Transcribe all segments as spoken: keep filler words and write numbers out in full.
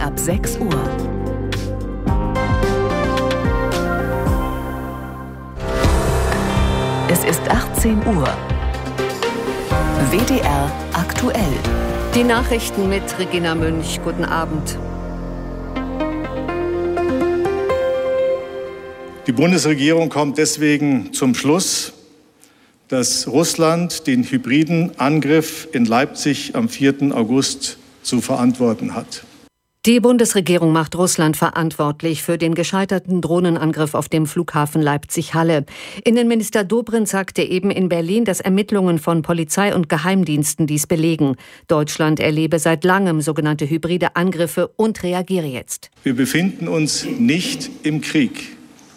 ab sechs Uhr. Es ist achtzehn Uhr. W D R aktuell. Die Nachrichten mit Regina Münch. Guten Abend. Die Bundesregierung kommt deswegen zum Schluss, dass Russland den hybriden Angriff in Leipzig am vierten August zu verantworten hat. Die Bundesregierung macht Russland verantwortlich für den gescheiterten Drohnenangriff auf dem Flughafen Leipzig-Halle. Innenminister Dobrindt sagte eben in Berlin, dass Ermittlungen von Polizei und Geheimdiensten dies belegen. Deutschland erlebe seit langem sogenannte hybride Angriffe und reagiere jetzt. Wir befinden uns nicht im Krieg,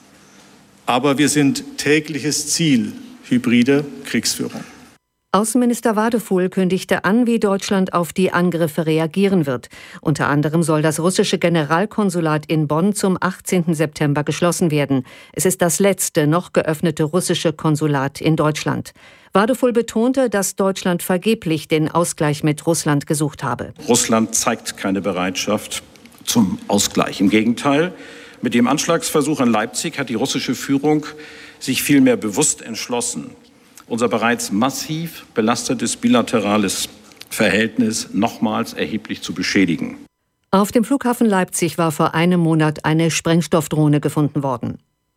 aber wir sind tägliches Ziel hybride Kriegsführung. Außenminister Wadefuhl kündigte an, wie Deutschland auf die Angriffe reagieren wird. Unter anderem soll das russische Generalkonsulat in Bonn zum achtzehnten September geschlossen werden. Es ist das letzte noch geöffnete russische Konsulat in Deutschland. Wadefuhl betonte, dass Deutschland vergeblich den Ausgleich mit Russland gesucht habe. Russland zeigt keine Bereitschaft zum Ausgleich. Im Gegenteil, mit dem Anschlagsversuch in Leipzig hat die russische Führung sich vielmehr bewusst entschlossen, unser bereits massiv belastetes bilaterales Verhältnis nochmals erheblich zu beschädigen. Auf dem Flughafen Leipzig war vor einem Monat eine Sprengstoffdrohne gefunden worden.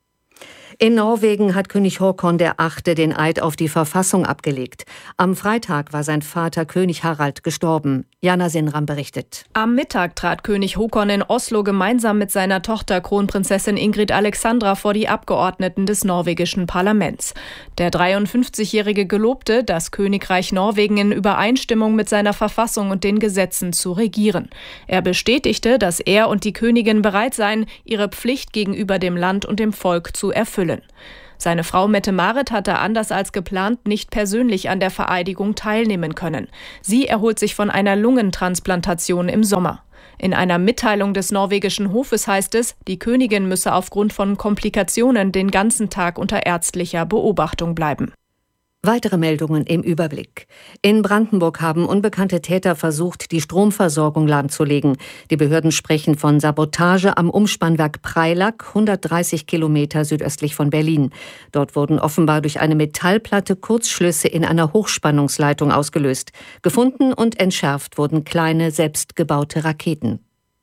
In Norwegen hat König Håkon der Achte den Eid auf die Verfassung abgelegt. Am Freitag war sein Vater König Harald gestorben. Jana Sinram berichtet. Am Mittag trat König Håkon in Oslo gemeinsam mit seiner Tochter Kronprinzessin Ingrid Alexandra vor die Abgeordneten des norwegischen Parlaments. Der dreiundfünfzigjährige gelobte, das Königreich Norwegen in Übereinstimmung mit seiner Verfassung und den Gesetzen zu regieren. Er bestätigte, dass er und die Königin bereit seien, ihre Pflicht gegenüber dem Land und dem Volk zu erfüllen. Seine Frau Mette-Marit hatte anders als geplant nicht persönlich an der Vereidigung teilnehmen können. Sie erholt sich von einer Lungentransplantation im Sommer. In einer Mitteilung des norwegischen Hofes heißt es, die Königin müsse aufgrund von Komplikationen den ganzen Tag unter ärztlicher Beobachtung bleiben. Weitere Meldungen im Überblick. In Brandenburg haben unbekannte Täter versucht, die Stromversorgung lahmzulegen. Die Behörden sprechen von Sabotage am Umspannwerk Preilack, hundertdreißig Kilometer südöstlich von Berlin. Dort wurden offenbar durch eine Metallplatte Kurzschlüsse in einer Hochspannungsleitung ausgelöst. Gefunden und entschärft wurden kleine, selbstgebaute Raketen.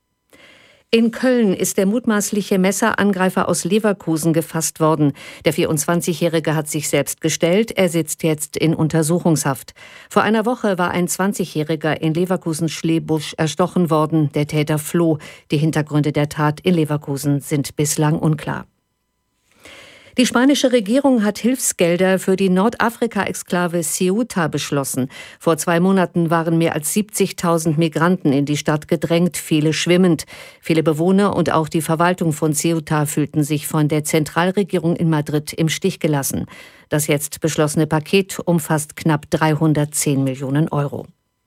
In Köln ist der mutmaßliche Messerangreifer aus Leverkusen gefasst worden. Der vierundzwanzigjährige hat sich selbst gestellt. Er sitzt jetzt in Untersuchungshaft. Vor einer Woche war ein zwanzigjähriger in Leverkusen-Schlebusch erstochen worden. Der Täter floh. Die Hintergründe der Tat in Leverkusen sind bislang unklar. Die spanische Regierung hat Hilfsgelder für die Nordafrika-Exklave Ceuta beschlossen. Vor zwei Monaten waren mehr als siebzigtausend Migranten in die Stadt gedrängt, viele schwimmend. Viele Bewohner und auch die Verwaltung von Ceuta fühlten sich von der Zentralregierung in Madrid im Stich gelassen. Das jetzt beschlossene Paket umfasst knapp dreihundertzehn Millionen Euro.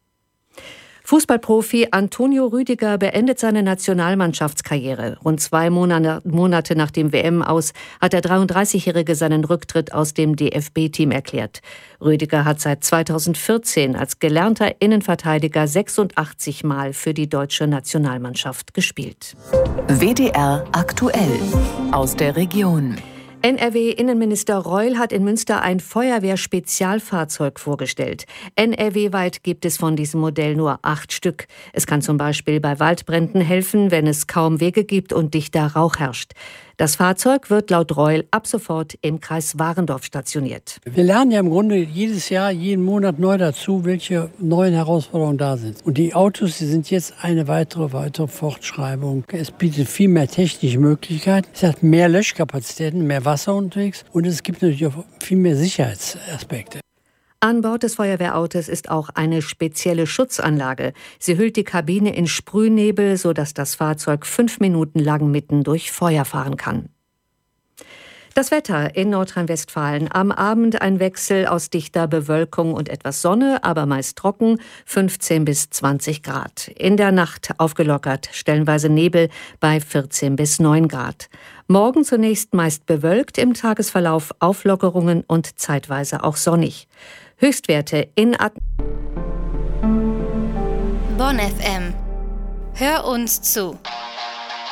Fußballprofi Antonio Rüdiger beendet seine Nationalmannschaftskarriere. Rund zwei Monate nach dem W M-Aus hat der dreiunddreißigjährige seinen Rücktritt aus dem D F B-Team erklärt. Rüdiger hat seit zweitausendvierzehn als gelernter Innenverteidiger sechsundachtzig Mal für die deutsche Nationalmannschaft gespielt. W D R aktuell aus der Region. N R W-Innenminister Reul hat in Münster ein Feuerwehr-Spezialfahrzeug vorgestellt. N R W-weit gibt es von diesem Modell nur acht Stück. Es kann zum Beispiel bei Waldbränden helfen, wenn es kaum Wege gibt und dichter Rauch herrscht. Das Fahrzeug wird laut Reul ab sofort im Kreis Warendorf stationiert. Wir lernen ja im Grunde jedes Jahr, jeden Monat neu dazu, welche neuen Herausforderungen da sind. Und die Autos, die sind jetzt eine weitere, weitere Fortschreibung. Es bietet viel mehr technische Möglichkeiten. Es hat mehr Löschkapazitäten, mehr Wasser unterwegs und es gibt natürlich auch viel mehr Sicherheitsaspekte. An Bord des Feuerwehrautos ist auch eine spezielle Schutzanlage. Sie hüllt die Kabine in Sprühnebel, sodass das Fahrzeug fünf Minuten lang mitten durch Feuer fahren kann. Das Wetter in Nordrhein-Westfalen. Am Abend ein Wechsel aus dichter Bewölkung und etwas Sonne, aber meist trocken, fünfzehn bis zwanzig Grad. In der Nacht aufgelockert, stellenweise Nebel bei vierzehn bis neun Grad. Morgen zunächst meist bewölkt, im Tagesverlauf Auflockerungen und zeitweise auch sonnig. Höchstwerte in Ad- Bonn F M. Hör uns zu.